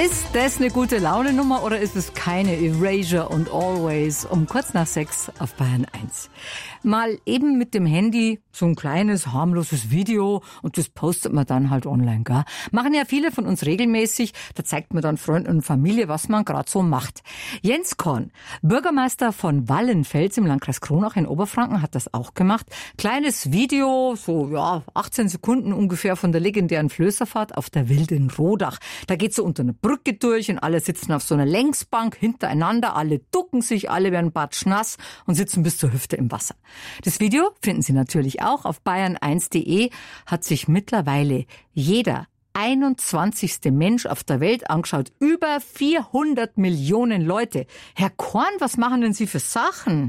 Ist das eine gute Laune-Nummer oder ist es keine? Erasure und Always um kurz nach 6 auf Bayern 1. Mal eben mit dem Handy so ein kleines, harmloses Video und das postet man dann halt online, gell? Machen ja viele von uns regelmäßig. Da zeigt man dann Freunden und Familie, was man gerade so macht. Jens Korn, Bürgermeister von Wallenfels im Landkreis Kronach in Oberfranken, hat das auch gemacht. Kleines Video, so 18 Sekunden ungefähr von der legendären Flößerfahrt auf der Wilden Rodach. Da geht's so unter eine Brücke durch und alle sitzen auf so einer Längsbank hintereinander, alle ducken sich, alle werden batschnass und sitzen bis zur Hüfte im Wasser. Das Video finden Sie natürlich auch auf bayern1.de, hat sich mittlerweile jeder 21. Mensch auf der Welt angeschaut. Über 400 Millionen Leute. Herr Korn, was machen denn Sie für Sachen?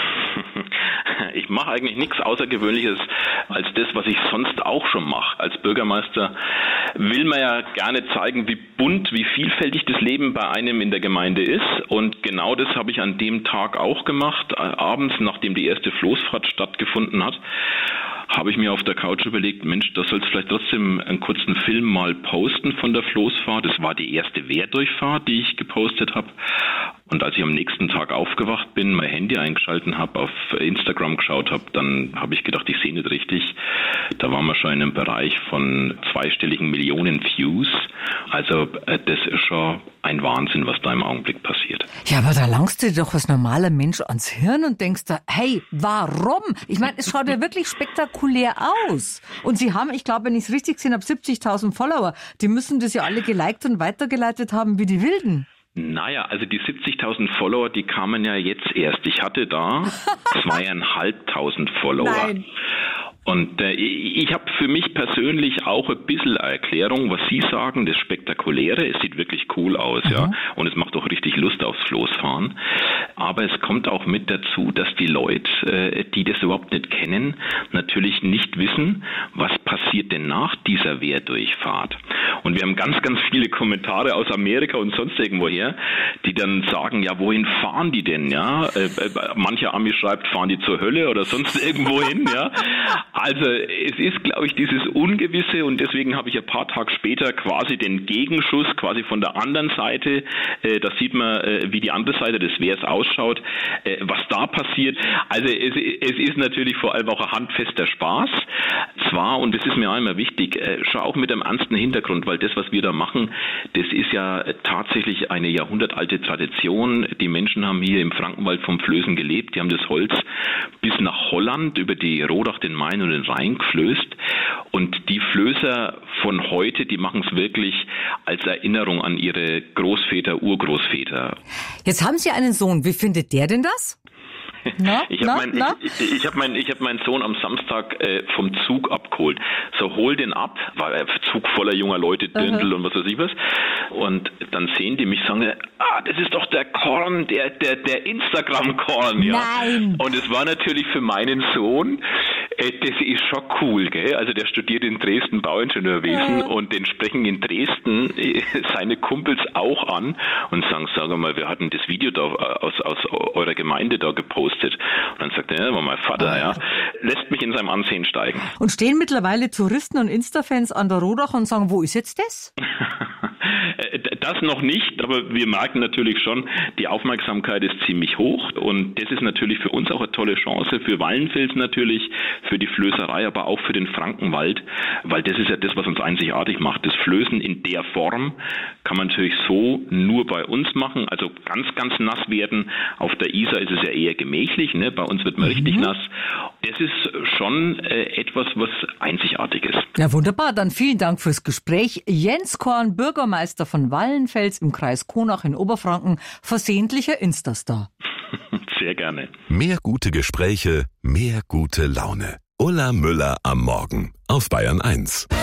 Ich mache eigentlich nichts Außergewöhnliches als das, was ich sonst auch schon mache. Als Bürgermeister will man ja gerne zeigen, wie bunt, wie vielfältig das Leben bei einem in der Gemeinde ist. Und genau das habe ich an dem Tag auch gemacht. Abends, nachdem die erste Floßfahrt stattgefunden hat, habe ich mir auf der Couch überlegt, Mensch, da sollst du vielleicht trotzdem einen kurzen Film mal posten von der Floßfahrt. Das war die erste Wehrdurchfahrt, die ich gepostet habe. Und als ich am nächsten Tag aufgewacht bin, mein Handy eingeschalten habe, auf Instagram geschaut habe, dann habe ich gedacht, ich sehe nicht richtig. Da waren wir schon in einem Bereich von zweistelligen Millionen Views. Also das ist schon ein Wahnsinn, was da im Augenblick passiert. Ja, aber da langst du dir doch als normaler Mensch ans Hirn und denkst da, hey, warum? Ich meine, es schaut ja wirklich spektakulär aus. Und Sie haben, ich glaube, wenn ich es richtig gesehen habe, 70.000 Follower. Die müssen das ja alle geliked und weitergeleitet haben wie die Wilden. Naja, also die 70.000 Follower, die kamen ja jetzt erst. Ich hatte da 2.500 Follower. Nein. Und ich habe für mich persönlich auch ein bisschen eine Erklärung, was Sie sagen, das Spektakuläre. Es sieht wirklich cool aus, ja, und es macht auch richtig Lust aufs Floßfahren. Aber es kommt auch mit dazu, dass die Leute, die das überhaupt nicht kennen, natürlich nicht wissen, was passiert denn nach dieser Wehrdurchfahrt. Und wir haben ganz, ganz viele Kommentare aus Amerika und sonst irgendwoher, die dann sagen, ja, wohin fahren die denn, ja? Mancher Ami schreibt, fahren die zur Hölle oder sonst irgendwo hin, ja? Also es ist, glaube ich, dieses Ungewisse und deswegen habe ich ein paar Tage später quasi den Gegenschuss quasi von der anderen Seite. Da sieht man, wie die andere Seite des Wehrs ausschaut, was da passiert. Also es ist natürlich vor allem auch ein handfester Spaß. Zwar, und das ist mir auch immer wichtig, schon auch mit einem ernsten Hintergrund, weil das, was wir da machen, das ist ja tatsächlich eine jahrhundertalte Tradition. Die Menschen haben hier im Frankenwald vom Flößen gelebt. Die haben das Holz bis nach Holland über die Rodach, den Main und den Rhein geflößt. Und die Flößer von heute, die machen es wirklich als Erinnerung an ihre Großväter, Urgroßväter. Jetzt haben Sie einen Sohn. Wie findet der denn das? Ich habe meinen Sohn am Samstag vom Zug abgeholt. So, hol den ab, war ein Zug voller junger Leute, Dirndl und was weiß ich was. Und dann sehen die mich, sagen, das ist doch der Korn, der Instagram-Korn, ja. Nein. Und es war natürlich für meinen Sohn, das ist schon cool, gell? Also der studiert in Dresden Bauingenieurwesen und den sprechen in Dresden seine Kumpels auch an und sagen, sag mal, wir hatten das Video da aus eurer Gemeinde da gepostet. Und dann sagt er, ja, war mein Vater, ja, lässt mich in seinem Ansehen steigen. Und stehen mittlerweile Touristen und Insta-Fans an der Rodach und sagen, wo ist jetzt das? Das noch nicht, aber wir merken natürlich schon, die Aufmerksamkeit ist ziemlich hoch und das ist natürlich für uns auch eine tolle Chance, für Wallenfels natürlich, für die Flößerei, aber auch für den Frankenwald, weil das ist ja das, was uns einzigartig macht. Das Flößen in der Form kann man natürlich so nur bei uns machen, also ganz, ganz nass werden. Auf der Isar ist es ja eher gemächlich, ne? Bei uns wird man richtig nass. Das ist schon etwas, was einzigartig ist. Ja, wunderbar. Dann vielen Dank fürs Gespräch. Jens Korn, Bürgermeister von Wallenfels im Kreis Kronach in Oberfranken, versehentlicher Instastar. Sehr gerne. Mehr gute Gespräche, mehr gute Laune. Ulla Müller am Morgen auf Bayern 1.